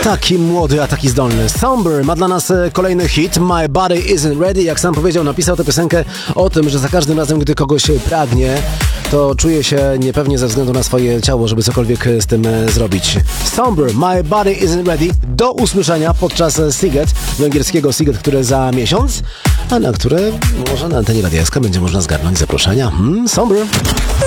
Taki młody, a taki zdolny. Somber ma dla nas kolejny hit. My Body Isn't Ready. Jak sam powiedział, napisał tę piosenkę o tym, że za każdym razem, gdy kogoś pragnie, to czuje się niepewnie ze względu na swoje ciało, żeby cokolwiek z tym zrobić. Somber, My Body Isn't Ready. Do usłyszenia podczas Siget, do angielskiego Siget, które za miesiąc, a na które może na antenie Radia SK będzie można zgarnąć zaproszenia. Somber.